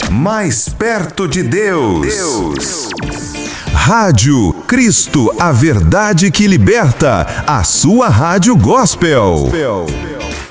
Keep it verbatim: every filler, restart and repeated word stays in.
mais perto de Deus. Deus. Rádio Cristo, a verdade que liberta, a sua rádio gospel. gospel.